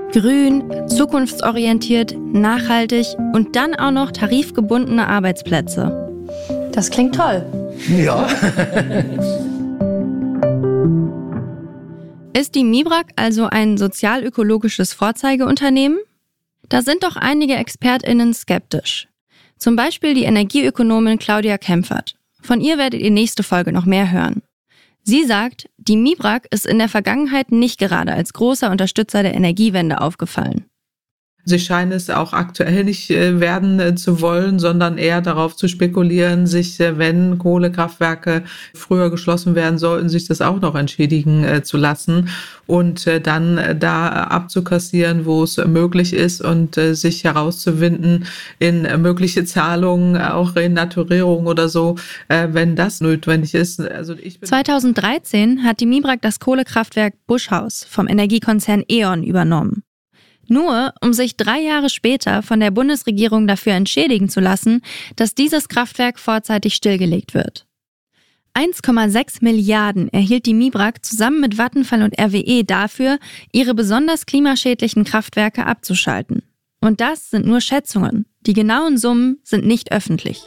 Grün, zukunftsorientiert, nachhaltig und dann auch noch tarifgebundene Arbeitsplätze. Das klingt toll. Ja. Ist die MIBRAG also ein sozial-ökologisches Vorzeigeunternehmen? Da sind doch einige ExpertInnen skeptisch. Zum Beispiel die Energieökonomin Claudia Kempfert. Von ihr werdet ihr nächste Folge noch mehr hören. Sie sagt, die MIBRAG ist in der Vergangenheit nicht gerade als großer Unterstützer der Energiewende aufgefallen. Sie scheinen es auch aktuell nicht werden zu wollen, sondern eher darauf zu spekulieren, sich, wenn Kohlekraftwerke früher geschlossen werden sollten, sich das auch noch entschädigen zu lassen und dann da abzukassieren, wo es möglich ist und sich herauszuwinden in mögliche Zahlungen, auch Renaturierung oder so, wenn das notwendig ist. 2013 hat die MIBRAG das Kohlekraftwerk Buschhaus vom Energiekonzern E.ON übernommen. Nur, um sich 3 Jahre später von der Bundesregierung dafür entschädigen zu lassen, dass dieses Kraftwerk vorzeitig stillgelegt wird. 1,6 Milliarden erhielt die MIBRAG zusammen mit Vattenfall und RWE dafür, ihre besonders klimaschädlichen Kraftwerke abzuschalten. Und das sind nur Schätzungen. Die genauen Summen sind nicht öffentlich.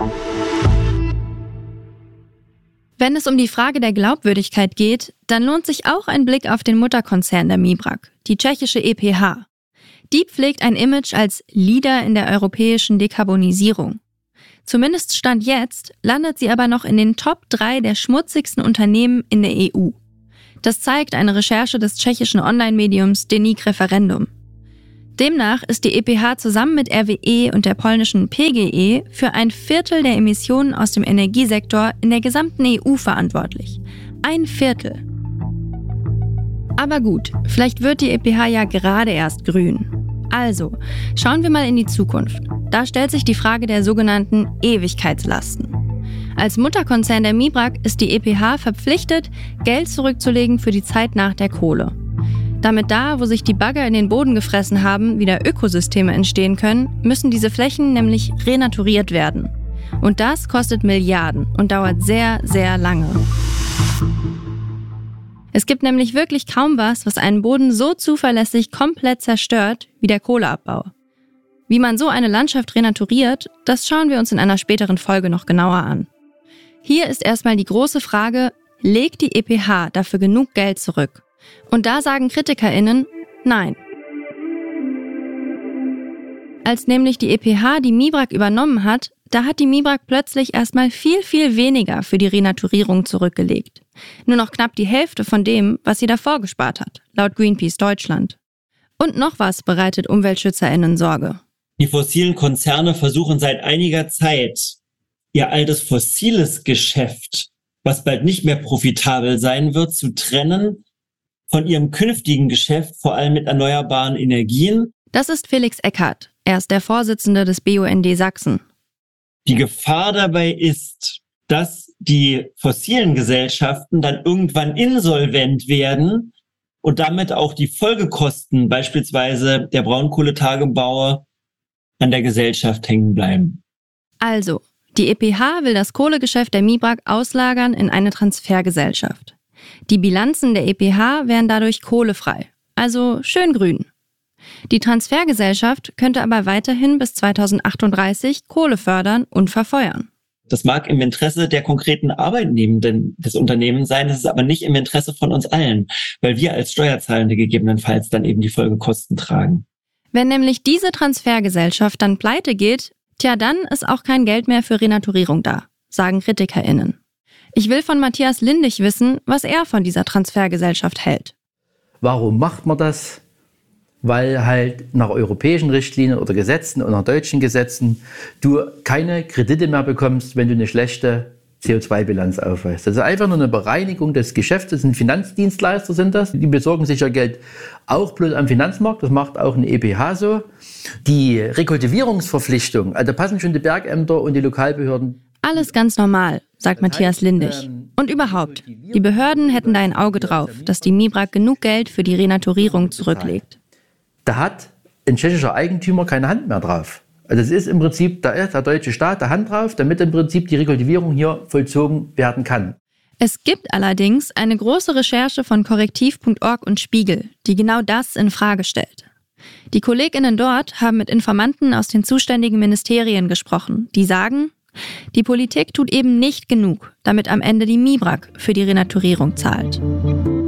Wenn es um die Frage der Glaubwürdigkeit geht, dann lohnt sich auch ein Blick auf den Mutterkonzern der MIBRAG, die tschechische EPH. Die pflegt ein Image als Leader in der europäischen Dekarbonisierung. Zumindest Stand jetzt landet sie aber noch in den Top 3 der schmutzigsten Unternehmen in der EU. Das zeigt eine Recherche des tschechischen Online-Mediums Deník Referendum. Demnach ist die EPH zusammen mit RWE und der polnischen PGE für 1/4 der Emissionen aus dem Energiesektor in der gesamten EU verantwortlich. 1/4. Aber gut, vielleicht wird die EPH ja gerade erst grün. Also, schauen wir mal in die Zukunft. Da stellt sich die Frage der sogenannten Ewigkeitslasten. Als Mutterkonzern der MIBRAG ist die EPH verpflichtet, Geld zurückzulegen für die Zeit nach der Kohle. Damit da, wo sich die Bagger in den Boden gefressen haben, wieder Ökosysteme entstehen können, müssen diese Flächen nämlich renaturiert werden. Und das kostet Milliarden und dauert sehr, sehr lange. Es gibt nämlich wirklich kaum was einen Boden so zuverlässig komplett zerstört wie der Kohleabbau. Wie man so eine Landschaft renaturiert, das schauen wir uns in einer späteren Folge noch genauer an. Hier ist erstmal die große Frage, legt die EPH dafür genug Geld zurück? Und da sagen KritikerInnen, nein. Als nämlich die EPH die MIBRAG übernommen hat, da hat die MIBRAG plötzlich erstmal viel, viel weniger für die Renaturierung zurückgelegt. Nur noch knapp die Hälfte von dem, was sie davor gespart hat, laut Greenpeace Deutschland. Und noch was bereitet UmweltschützerInnen Sorge. Die fossilen Konzerne versuchen seit einiger Zeit, ihr altes fossiles Geschäft, was bald nicht mehr profitabel sein wird, zu trennen von ihrem künftigen Geschäft, vor allem mit erneuerbaren Energien. Das ist Felix Eckhardt. Er ist der Vorsitzende des BUND Sachsen. Die Gefahr dabei ist, dass die fossilen Gesellschaften dann irgendwann insolvent werden und damit auch die Folgekosten, beispielsweise der Braunkohletagebaue, an der Gesellschaft hängen bleiben. Also, die EPH will das Kohlegeschäft der MIBRAG auslagern in eine Transfergesellschaft. Die Bilanzen der EPH wären dadurch kohlefrei, also schön grün. Die Transfergesellschaft könnte aber weiterhin bis 2038 Kohle fördern und verfeuern. Das mag im Interesse der konkreten Arbeitnehmenden des Unternehmens sein, das ist aber nicht im Interesse von uns allen, weil wir als Steuerzahlende gegebenenfalls dann eben die Folgekosten tragen. Wenn nämlich diese Transfergesellschaft dann pleite geht, dann ist auch kein Geld mehr für Renaturierung da, sagen KritikerInnen. Ich will von Matthias Lindig wissen, was er von dieser Transfergesellschaft hält. Warum macht man das? Weil halt nach europäischen Richtlinien oder Gesetzen und nach deutschen Gesetzen du keine Kredite mehr bekommst, wenn du eine schlechte CO2-Bilanz aufweist. Das ist einfach nur eine Bereinigung des Geschäftes. Ein Finanzdienstleister sind das. Die besorgen sich ja Geld auch bloß am Finanzmarkt. Das macht auch eine EPH so. Die Rekultivierungsverpflichtung, also da passen schon die Bergämter und die Lokalbehörden. Alles ganz normal, sagt Matthias Lindig. Und überhaupt, die Behörden hätten da ein Auge drauf, dass die MIBRAG genug Geld für die Renaturierung zurücklegt. Da hat ein tschechischer Eigentümer keine Hand mehr drauf. Also es ist im Prinzip, da ist der deutsche Staat der Hand drauf, damit im Prinzip die Rekultivierung hier vollzogen werden kann. Es gibt allerdings eine große Recherche von korrektiv.org und Spiegel, die genau das in Frage stellt. Die KollegInnen dort haben mit Informanten aus den zuständigen Ministerien gesprochen, die sagen, die Politik tut eben nicht genug, damit am Ende die MIBRAG für die Renaturierung zahlt.